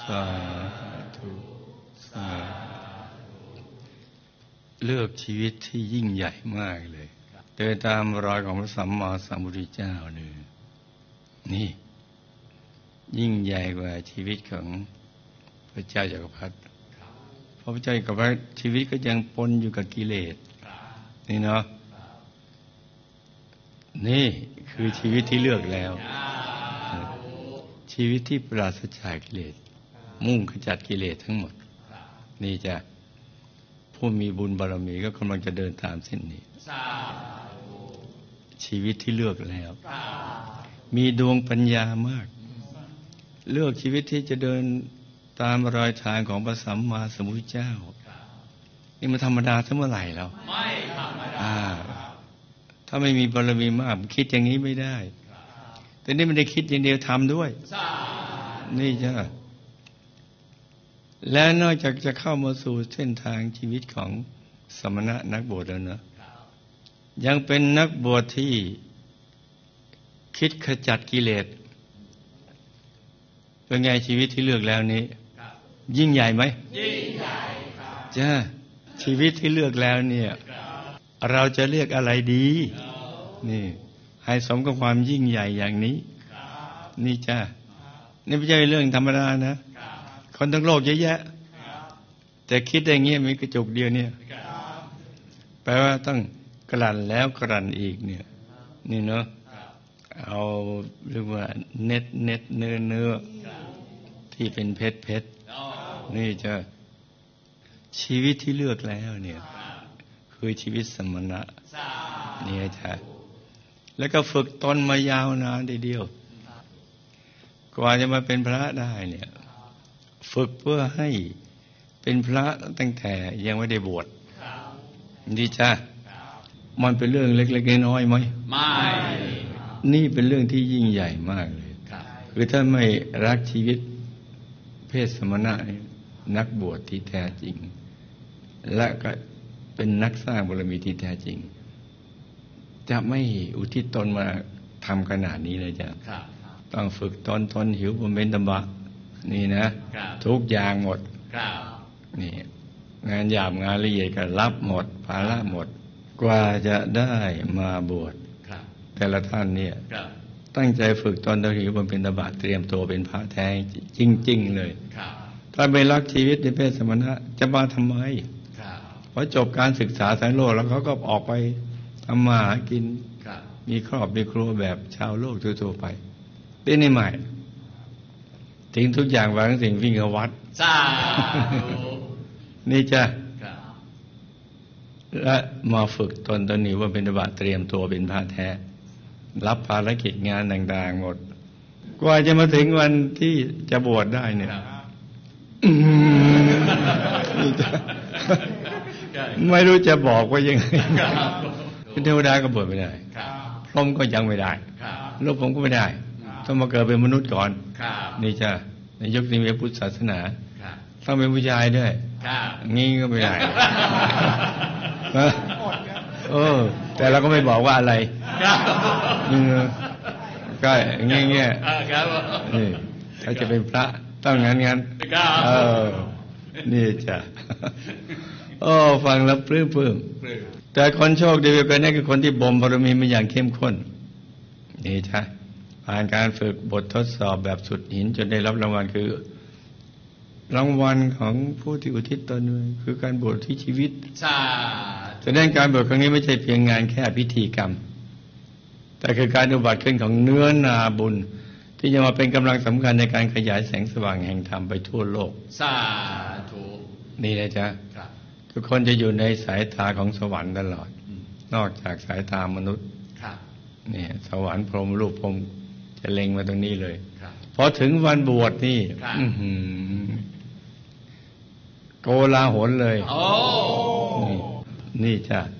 สาธุสาเลือกชีวิตที่ยิ่งใหญ่มากเลยเดินตามรอยของพระสัมมาสัมพุทธเจ้านี่ยิ่งใหญ่กว่าชีวิตของพระเจ้าจักรพรรดิเพราะพระเจ้าจักรพรรดิชีวิตก็ยังปนอยู่กับกิเลสนี่เนาะนี่คือชีวิตที่เลือกแล้วชีวิตที่ปราศจากกิเลสมุ่งขจัดกิเลสทั้งหมดนี่จะผู้มีบุญบารมีก็กำลังจะเดินตามเส้นนี้ชีวิตที่เลือกแล้วมีดวงปัญญามากเลือกชีวิตที่จะเดินตามรอยทางของพระสัมมาสัมพุทธเจ้านี่มันธรรมดาทั้งเมื่อไหร่แล้วไม่ธรรมดาถ้าไม่มีบารมีมากคิดอย่างนี้ไม่ได้แต่นี่ไม่ได้คิดอย่างเดียวทำด้วยนี่จ้ะและนอกจากจะเข้ามาสู่เส้นทางชีวิตของสมณะนักบวชแล้วนะยังเป็นนักบวชที่คิดขจัดกิเลสเป็นไงชีวิตที่เลือกแล้วนี้ยิ่งใหญ่ไหมยิ่งใหญ่จ้ะชีวิตที่เลือกแล้วเนี่ยเราจะเรียกอะไรดีนี่ให้สมกับความยิ่งใหญ่อย่างนี้นี่จ้ะนี่ไม่ใช่เรื่องธรรมดานะคนทั้งโลกเยอะแยะแต่คิดอย่างเงี้ยมีกระจุกเดียวเนี่ยแปลว่าต้องกลั่นแล้วกลั่นอีกเนี่ยนี่เนาะเอาเรียกว่าเน็ตเนื้อที่เป็นเพชรนี่จะชีวิตที่เลือกแล้วเนี่ยคือชีวิตสมณะเนี่ยจ้ะแล้วก็ฝึกตนมายาวนานทีเดียวกว่าจะมาเป็นพระได้เนี่ยฝึกเพื่อให้เป็นพระตั้งแต่ยังไม่ได้บวชดีจ้ะมันเป็นเรื่องเล็กๆน้อยๆไหมไม่นี่เป็นเรื่องที่ยิ่งใหญ่มากเลยคือถ้าไม่รักชีวิตเพศสมณะนักบวชที่แท้จริงและก็เป็นนักสร้างบารมีที่แท้จริงจะไม่อุทิศตนมาทำขนาดนี้เลยจ้ะต้องฝึกทนหิวบำเพ็ญตบะนี่นะทุกอย่างหมดนี่งานหยาบงานละเอียดก็รับหมดภาระหมดกว่าจะได้มาบวชแต่ละท่านเนี่ยตั้งใจฝึกตนหิวบำเพ็ญตบะเตรียมตัวเป็นพระแท้จริงๆเลยถ้าไม่รักชีวิตในเพศสมณะจะมาทำไมพอจบการศึกษาสายโลกแล้วเขาก็ออกไปทำมาหากินมีครอบมีครัวแบบชาวโลกทั่วๆไปเป็นในใหม่ทิ้งทุกอย่างวางสิ่งวิ่งเข้าวัดนี่จ้ะและมาฝึกตนหนิว่าเป็นบาตเตรียมตัวเป็นพระแท้รับภารกิจงานต่างๆหมดกว่าจะมาถึงวันที่จะบวชได้เนี่ยไม่รู้จะบอกว่ายังไงเป็นเทวดาก็บวชไม่ได้พรหมก็ยังไม่ได้โลกผมก็ไม่ได้ต้องมาเกิดเป็นมนุษย์ก่อนนี่จ้ะในยุคนี้มีพุทธศาสนาต้องเป็นผู้ชายด้วยงี้ก็ไม่ได้แต่เราก็ไม่บอกว่าอะไรก็เงี้ยนี่ถ้าจะเป็นพระต้องงั้นนี่จ้ะฟังแล้วปลื้มแต่คนโชคดีกันนี่คือคนที่บ่มบารมีมาอย่างเข้มข้นนี่จ้ะผ่านการฝึกบททดสอบแบบสุดหินจนได้รับรางวัลคือรางวัลของผู้ที่อุทิศตนคือการบวชที่ชีวิตแสดงการบวชครั้งนี้ไม่ใช่เพียงงานแค่พิธีกรรมแต่คือการอุบัติขึ้นของเนื้อนาบุญที่จะมาเป็นกำลังสำคัญในการขยายแสงสว่างแห่งธรรมไปทั่วโลกสาธุนี่นะจ๊ะทุกคนจะอยู่ในสายตาของสวรรค์ตลอดนอกจากสายตามนุษย์นี่สวรรค์พรหมรูปพรหมจะเล็งมาตรงนี้เลยพอถึงวันบวชนี่โกลาหลเลยนี่จ้ะ